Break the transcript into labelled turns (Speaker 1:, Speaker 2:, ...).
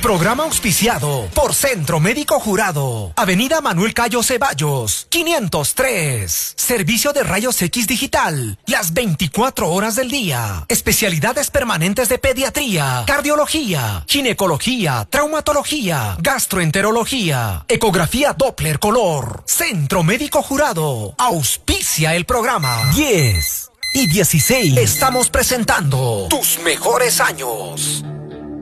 Speaker 1: Programa auspiciado por Centro Médico Jurado. Avenida Manuel Cayo Ceballos, 503. Servicio de rayos X digital, las 24 horas del día. Especialidades permanentes de pediatría, cardiología, ginecología, traumatología, gastroenterología, ecografía Doppler color. Centro Médico Jurado. Auspicia el programa.
Speaker 2: 10 y 16.
Speaker 1: Estamos presentando tus mejores años.